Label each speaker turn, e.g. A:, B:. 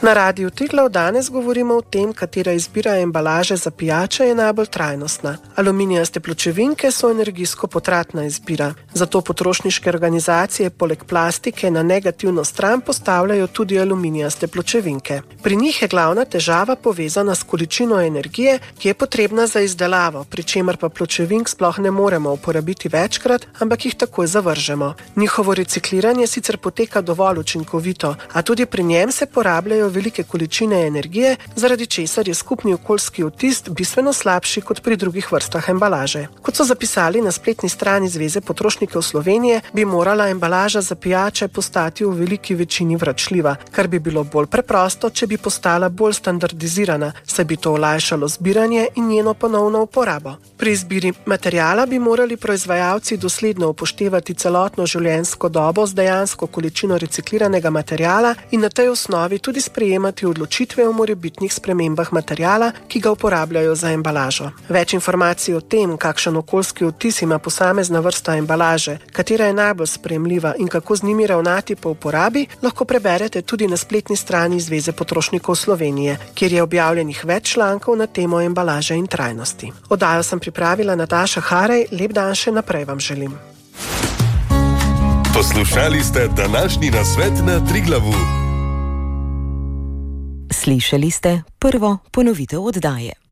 A: Na Radiu Triglav danes govorimo o tem, katera izbira embalaže za pijače je najbolj trajnostna. Aluminijaste pločevinke so energijsko potratna izbira. Zato potrošniške organizacije poleg plastike na negativno stran postavljajo tudi aluminijaste pločevinke. Pri njih je glavna težava povezana s količino energije, ki je potrebna za izdelavo, pri čemer pa pločevink sploh ne moremo uporabiti večkrat, ampak jih takoj zavržemo. Njihovo recikliranje sicer poteka dovolj učinkovito, a tudi pri njem se porabljajo velike količine energije, zaradi česar je skupni okoljski odtis bistveno slabši kot pri drugih vrstah embalaže. Kot so zapisali na spletni strani Zveze potrošnikov Slovenije, bi morala embalaža za pijače postati v veliki večini vračljiva, kar bi bilo bolj preprosto, če bi postala bolj standardizirana, saj bi to olajšalo zbiranje in njeno ponovno uporabo. Pri izbiri materiala bi morali proizvajalci dosledno upoštevati celotno življenjsko dobo z dejansko količino recikliranega materiala in na tej osnovi tudi sprejemati odločitve o morebitnih spremembah materiala, ki ga uporabljajo za embalažo. Več informacij o tem, kakšen okoljski odtis ima posamezna vrsta embalaže, katera je najbolj sprejemljiva in kako z njimi ravnati po uporabi, lahko preberete tudi na spletni strani Zveze potrošnikov Slovenije, kjer je objavljenih več člankov na temo embalaže in trajnosti. Oddajo sem pripravila Nataša Harej, lep dan še naprej vam želim.
B: Poslušali ste današnji nasvet na Triglavu.
C: Slišali ste prvo ponovitev oddaje.